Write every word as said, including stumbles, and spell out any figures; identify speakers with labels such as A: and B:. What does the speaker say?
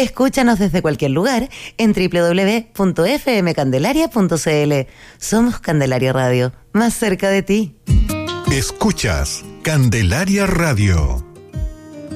A: Escúchanos desde cualquier lugar en doble u doble u doble u punto f m candelaria punto c l. Somos Candelaria Radio, más cerca de ti.
B: Escuchas Candelaria Radio.